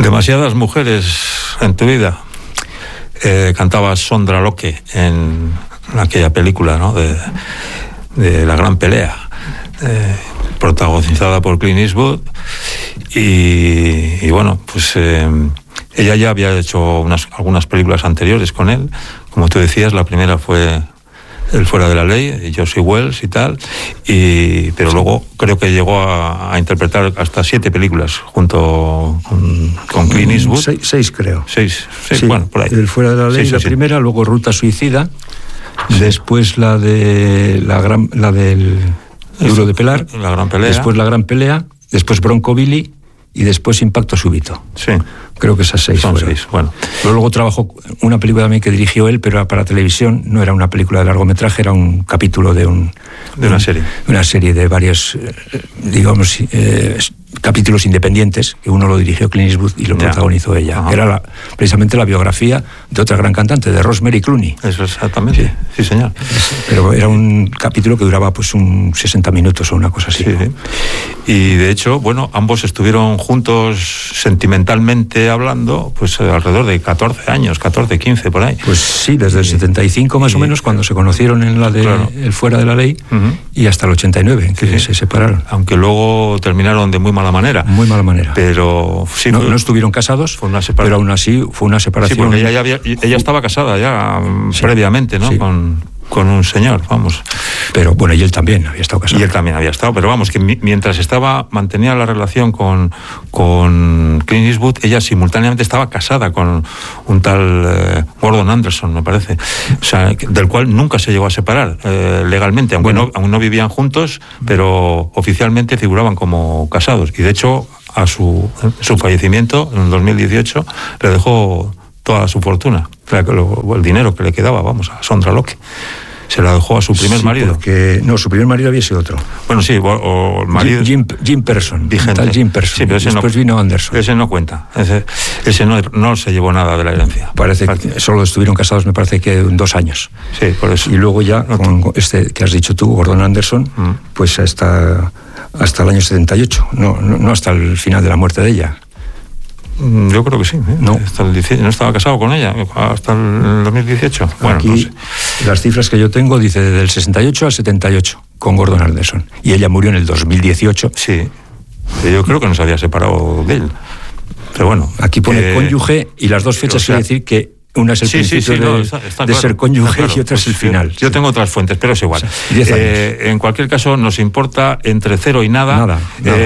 Demasiadas mujeres en tu vida. Cantaba Sondra Locke en aquella película, ¿no? de La Gran Pelea, protagonizada por Clint Eastwood. Y bueno, pues ella ya había hecho algunas películas anteriores con él. Como tú decías, la primera fue El Fuera de la Ley, Yo Soy Wells y tal, pero luego creo que llegó a interpretar hasta 7 películas junto con Clint Eastwood. 6 creo. 6, sí, bueno, por ahí. El Fuera de la Ley, la primera, luego Ruta Suicida, después la del Duro de Pelar, La Gran Pelea, después La Gran Pelea, después Bronco Billy y después Impacto Súbito. Sí. Creo que esas 6 son fueron. 6, bueno. Pero luego trabajó una película también que dirigió él, pero era para televisión, no era una película de largometraje, era un capítulo de una serie. Una serie de varios, digamos, capítulos independientes, que uno lo dirigió Clint Eastwood y lo protagonizó ella. Que era precisamente la biografía de otra gran cantante, de Rosemary Clooney. Eso exactamente, sí señor. Pero era un capítulo que duraba pues 60 minutos o una cosa así. Sí, ¿no? Y de hecho, bueno, ambos estuvieron juntos sentimentalmente hablando, pues alrededor de 14 años, 14, 15 por ahí. Pues sí, desde el 75 más o menos, cuando se conocieron en la de El Fuera de la Ley, y hasta el 89, en que se separaron. Aunque luego terminaron de muy mala manera. Muy mala manera. Pero sí, no estuvieron casados, pero aún así fue una separación. Sí, porque ella estaba casada ya previamente, ¿no? Sí. Con un señor, vamos. Pero bueno, y él también había estado casado. Y él también había estado, pero vamos, que mientras mantenía la relación con Clint Eastwood, ella simultáneamente estaba casada con un tal Gordon Anderson, me parece, o sea, del cual nunca se llegó a separar legalmente, aunque aún no vivían juntos, pero oficialmente figuraban como casados. Y de hecho, a su fallecimiento, en el 2018, le dejó toda su fortuna, el dinero que le quedaba, vamos, a Sondra Locke. Se la dejó a su primer marido. Porque, no, su primer marido había sido otro. Bueno, sí, o el marido... Jim Person. Vigente. Tal Jim Person. Sí, pero ese después vino Anderson. Ese no cuenta. Ese no se llevó nada de la herencia. Parece que solo estuvieron casados, me parece que 2 años. Sí, por eso. Y luego ya, con este que has dicho tú, Gordon Anderson, pues hasta el año 78. No hasta el final de la muerte de ella. Yo creo que sí. No estaba casado con ella hasta el 2018. Bueno, aquí, no sé. Las cifras que yo tengo dice del 68 al 78 con Gordon Anderson. Y ella murió en el 2018. Sí. Yo creo que no se había separado de él. Pero bueno. Aquí pone cónyuge y las dos fechas quiere decir que una es el principio de ser cónyuge y otra es el final. Yo tengo otras fuentes, pero es igual. 10 años. En cualquier caso, nos importa entre 0 y nada. Nada.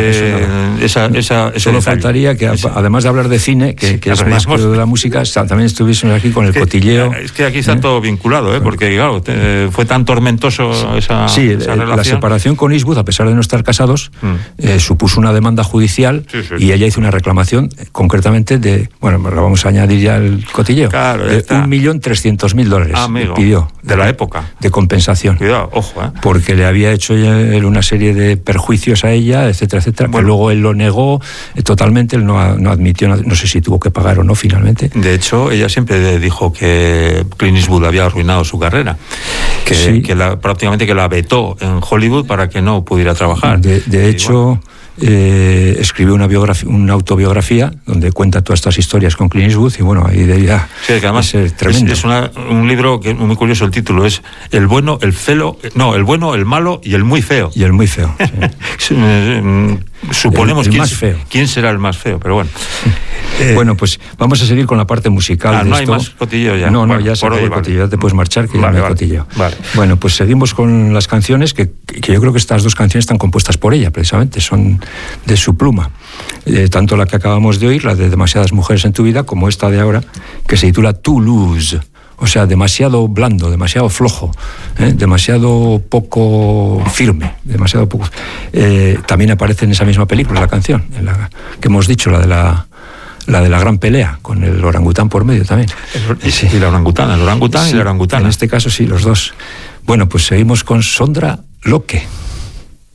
Solo faltaría que, además de hablar de cine, que es más que de la música, también estuviésemos aquí con el cotilleo. Es que aquí está todo vinculado, porque claro, fue tan tormentoso esa relación. La separación con Eastwood, a pesar de no estar casados, supuso una demanda judicial y ella hizo una reclamación concretamente de, bueno, la vamos a añadir ya al cotilleo. Claro, de $1.300.000 pidió de la época de compensación. Cuidado, ojo, porque le había hecho él una serie de perjuicios a ella, etcétera, etcétera. Bueno, que luego él lo negó totalmente, él no admitió, no sé si tuvo que pagar o no finalmente. De hecho, ella siempre dijo que Clint Eastwood había arruinado su carrera, prácticamente que la vetó en Hollywood para que no pudiera trabajar. De hecho, escribió una autobiografía donde cuenta todas estas historias con Clint Eastwood y bueno, ahí debía ser tremendo. Es un libro que es muy curioso, el título es El bueno, el bueno, el malo y el muy feo. Y el muy feo. Sí. Suponemos el más feo. quién será el más feo, pero bueno. Bueno, pues vamos a seguir con la parte musical de no esto. Hay más cotilleo ya. No, ya se acabó el cotilleo, ya te puedes marchar, que ya no hay cotilleo. Vale. Bueno, pues seguimos con las canciones, que yo creo que estas 2 canciones están compuestas por ella, precisamente, son de su pluma. Tanto la que acabamos de oír, la de Demasiadas mujeres en tu vida, como esta de ahora, que se titula Too Loose. O sea, demasiado blando, demasiado flojo, demasiado poco firme, demasiado poco... también aparece en esa misma película la canción, en la que hemos dicho, la de la Gran Pelea, con el orangután por medio también. Y la orangutana, el orangután y la orangutana. En este caso sí, los dos. Bueno, pues seguimos con Sondra Locke.